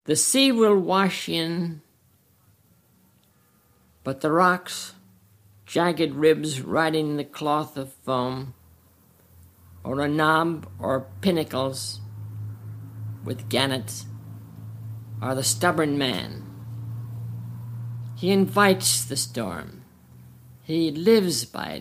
The sea will wash in, but the rocks, jagged ribs riding the cloth of foam, or a knob or pinnacles with gannets, are the stubborn man. He invites the storm. He lives by